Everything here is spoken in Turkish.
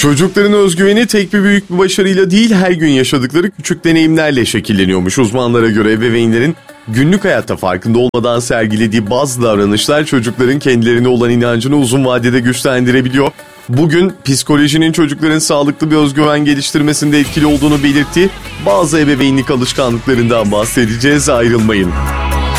Çocukların özgüveni tek bir büyük bir başarıyla değil, her gün yaşadıkları küçük deneyimlerle şekilleniyormuş. Uzmanlara göre ebeveynlerin günlük hayatta farkında olmadan sergilediği bazı davranışlar çocukların kendilerine olan inancını uzun vadede güçlendirebiliyor. Bugün psikolojinin çocukların sağlıklı bir özgüven geliştirmesinde etkili olduğunu belirttiği bazı ebeveynlik alışkanlıklarından bahsedeceğiz. Ayrılmayın.